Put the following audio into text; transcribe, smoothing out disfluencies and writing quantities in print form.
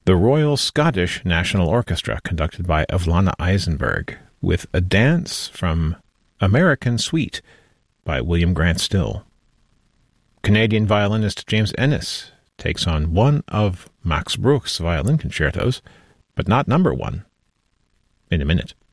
The Royal Scottish National Orchestra, conducted by Evlana Eisenberg, with a dance from American Suite by William Grant Still. Canadian violinist James Ennis takes on one of Max Bruch's violin concertos, but not number one, in a minute.